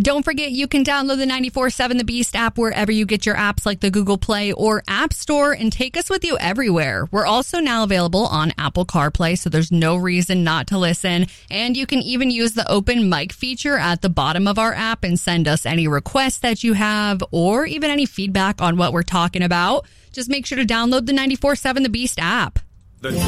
Don't forget, you can download the 94.7 The Beast app wherever you get your apps like the Google Play or App Store and take us with you everywhere. We're also now available on Apple CarPlay, so there's no reason not to listen. And you can even use the open mic feature at the bottom of our app and send us any requests that you have or even any feedback on what we're talking about. Just make sure to download the 94.7 The Beast app.